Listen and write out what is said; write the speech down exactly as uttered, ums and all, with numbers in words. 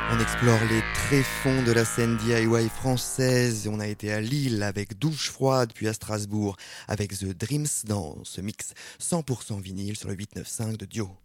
On explore les tréfonds de la scène D I Y française. On a été à Lille avec Douche Froide, puis à Strasbourg avec The Dreams dans ce mix cent pour cent vinyle sur le huit neuf cinq de Dio.